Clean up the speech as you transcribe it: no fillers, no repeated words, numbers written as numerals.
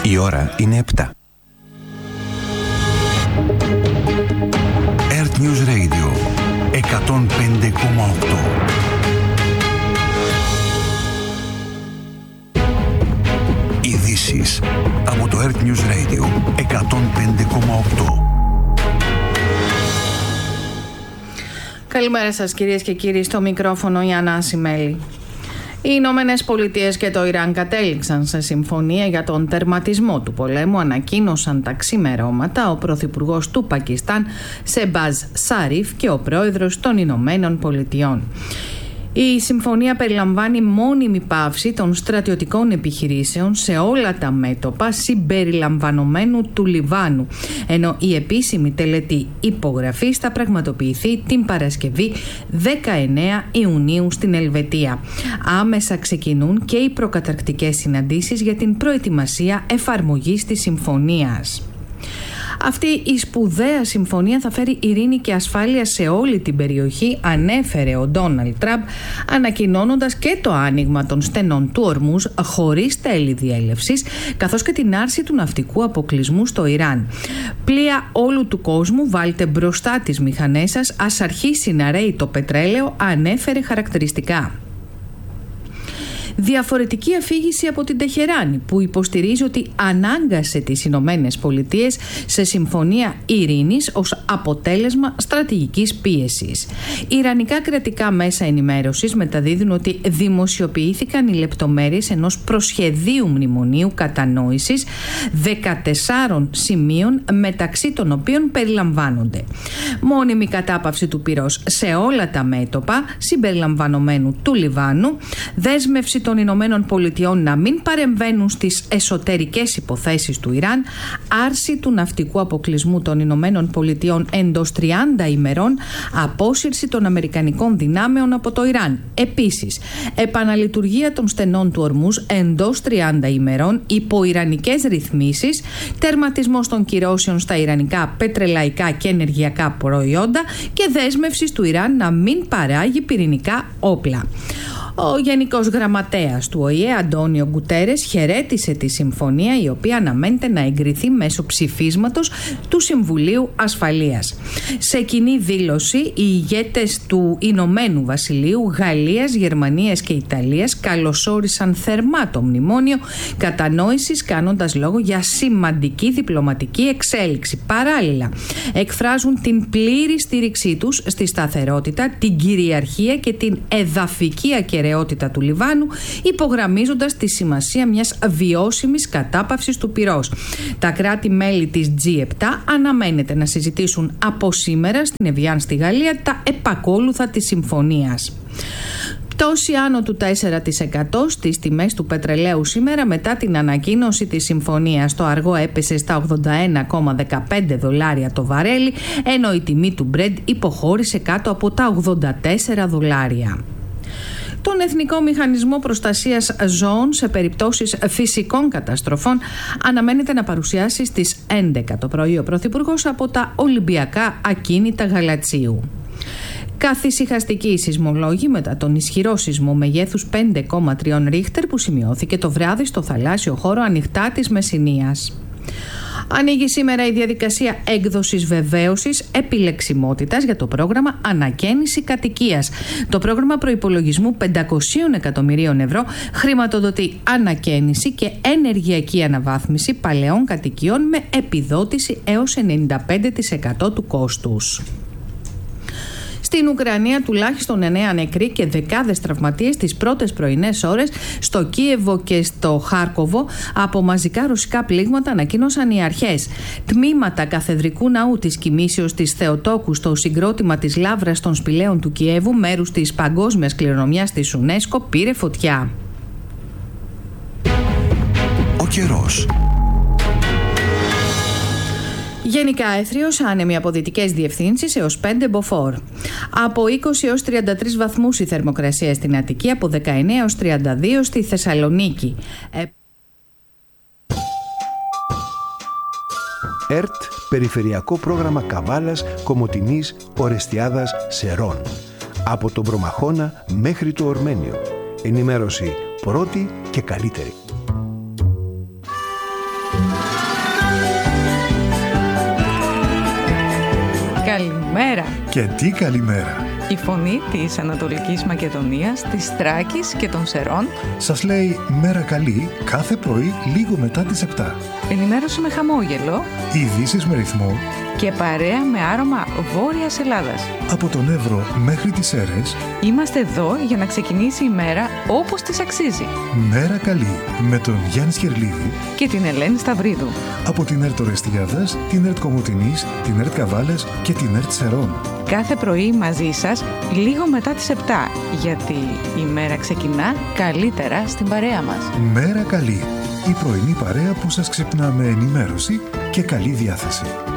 Η ώρα είναι 7. Earth News Radio 105,8. Ειδήσεις από το Earth News Radio 105,8. Καλημέρα σας κυρίες και κύριοι, στο μικρόφωνο η Ανά Ασημέλη. Οι Ηνωμένες Πολιτείες και το Ιράν κατέληξαν σε συμφωνία για τον τερματισμό του πολέμου, ανακοίνωσαν τα ξημερώματα ο Πρωθυπουργός του Πακιστάν Σεμπάζ Σάριφ και ο Πρόεδρος των Ηνωμένων Πολιτειών. Η συμφωνία περιλαμβάνει μόνιμη πάυση των στρατιωτικών επιχειρήσεων σε όλα τα μέτωπα συμπεριλαμβανομένου του Λιβάνου, ενώ η επίσημη τελετή υπογραφής θα πραγματοποιηθεί την Παρασκευή 19 Ιουνίου στην Ελβετία. Άμεσα ξεκινούν και οι προκαταρκτικές συναντήσεις για την προετοιμασία εφαρμογής της συμφωνίας. Αυτή η σπουδαία συμφωνία θα φέρει ειρήνη και ασφάλεια σε όλη την περιοχή, ανέφερε ο Ντόναλντ Τραμπ, ανακοινώνοντας και το άνοιγμα των στενών του Ορμούζ χωρίς τέλη διέλευσης, καθώς και την άρση του ναυτικού αποκλεισμού στο Ιράν. Πλοία όλου του κόσμου, βάλτε μπροστά τις μηχανές σας, ας αρχίσει να ρέει το πετρέλαιο, ανέφερε χαρακτηριστικά. Διαφορετική αφήγηση από την Τεχεράνη, που υποστηρίζει ότι ανάγκασε τις Ηνωμένες Πολιτείες σε συμφωνία ειρήνης ως αποτέλεσμα στρατηγικής πίεσης. Ιρανικά κρατικά μέσα ενημέρωσης μεταδίδουν ότι δημοσιοποιήθηκαν οι λεπτομέρειες ενός προσχεδίου μνημονίου κατανόησης 14 σημείων, μεταξύ των οποίων περιλαμβάνονται μόνιμη κατάπαυση του πυρός σε όλα τα μέτωπα συμπεριλαμβανομένου του Λιβάνου, δέσμευση των Ηνωμένων Πολιτειών να μην παρεμβαίνουν στις εσωτερικές υποθέσεις του Ιράν, άρση του ναυτικού αποκλεισμού των Ηνωμένων Πολιτειών εντός 30 ημερών, απόσυρση των αμερικανικών δυνάμεων από το Ιράν. Επίσης, επαναλειτουργία των στενών του Ορμούζ εντός 30 ημερών υπό ιρανικές ρυθμίσεις, τερματισμός των κυρώσεων στα ιρανικά πετρελαϊκά και ενεργειακά προϊόντα και δέσμευση του Ιράν να μην παράγει πυρηνικά όπλα. Ο Γενικός Γραμματέας του ΟΗΕ, Αντώνιο Γκουτέρες, χαιρέτησε τη συμφωνία, η οποία αναμένεται να εγκριθεί μέσω ψηφίσματος του Συμβουλίου Ασφαλείας. Σε κοινή δήλωση, οι ηγέτες του Ηνωμένου Βασιλείου, Γαλλίας, Γερμανίας και Ιταλίας καλωσόρισαν θερμά το μνημόνιο κατανόησης, κάνοντας λόγο για σημαντική διπλωματική εξέλιξη. Παράλληλα, εκφράζουν την πλήρη στήριξή τους στη σταθερότητα, την κυριαρχία και την εδαφική ακεραιότητα του Λιβάνου, υπογραμμίζοντας τη σημασία μιας βιώσιμης κατάπαυσης του πυρός. Τα κράτη-μέλη της G7 αναμένεται να συζητήσουν από σήμερα στην Εβιάν στη Γαλλία τα επακόλουθα της συμφωνίας. Πτώση άνω του 4% στις τιμές του πετρελαίου σήμερα μετά την ανακοίνωση της συμφωνίας. Το αργό έπεσε στα $81,15 το βαρέλι, ενώ η τιμή του Brent υποχώρησε κάτω από τα $84. Τον Εθνικό Μηχανισμό Προστασίας Ζώων σε περιπτώσεις φυσικών καταστροφών αναμένεται να παρουσιάσει στις 11 το πρωί ο Πρωθυπουργός από τα Ολυμπιακά Ακίνητα Γαλατσίου. Καθησυχαστικοί οι σεισμολόγοι μετά τον ισχυρό σεισμό μεγέθους 5,3 ρίχτερ που σημειώθηκε το βράδυ στο θαλάσσιο χώρο ανοιχτά της Μεσσηνίας. Ανοίγει σήμερα η διαδικασία έκδοσης βεβαίωσης επιλεξιμότητας για το πρόγραμμα Ανακαίνιση Κατοικίας. Το πρόγραμμα προϋπολογισμού 500 εκατομμυρίων ευρώ χρηματοδοτεί ανακαίνιση και ενεργειακή αναβάθμιση παλαιών κατοικιών με επιδότηση έως 95% του κόστους. Στην Ουκρανία τουλάχιστον 9 νεκροί και δεκάδες τραυματίες τις πρώτες πρωινές ώρες στο Κίεβο και στο Χάρκοβο από μαζικά ρωσικά πλήγματα, ανακοίνωσαν οι αρχές. Τμήματα καθεδρικού ναού της Κοιμήσεως της Θεοτόκου στο συγκρότημα της Λαύρας των Σπηλαίων του Κιέβου, μέρους της παγκόσμιας κληρονομιάς της UNESCO, πήρε φωτιά. Ο καιρός. Γενικά έθριος, άνεμοι από δυτικές διευθύνσεις έως 5 μποφόρ. Από 20 έως 33 βαθμούς η θερμοκρασία στην Αττική, από 19 έως 32 στη Θεσσαλονίκη. ΕΡΤ, Περιφερειακό Πρόγραμμα Καβάλας, Κομοτηνής, Ορεστιάδας, Σερών. Από τον Προμαχώνα μέχρι το Ορμένιο. Ενημέρωση πρώτη και καλύτερη. καλημέρα. Και τι καλημέρα. Η φωνή της Ανατολικής Μακεδονίας, της Θράκης και των Σερών σας λέει μέρα καλή κάθε πρωί λίγο μετά τις 7. Ενημέρωση με χαμόγελο, ειδήσεις με ρυθμό και παρέα με άρωμα Βόρειας Ελλάδας. Από τον Εύρο μέχρι τις Σέρρες είμαστε εδώ για να ξεκινήσει η μέρα όπως της αξίζει. Μέρα καλή με τον Γιάννη Σκερλίδη και την Ελένη Σταυρίδου. Από την ΕΡΤ Ορεστιάδας, την ΕΡΤ Κομοτηνής, την ΕΡΤ Καβάλας και την ΕΡΤ Σερών. Κάθε πρωί μαζί σας λίγο μετά τις 7, γιατί η μέρα ξεκινά καλύτερα στην παρέα μας. Μέρα καλή, η πρωινή παρέα που σας ξυπνά με ενημέρωση και καλή διάθεση.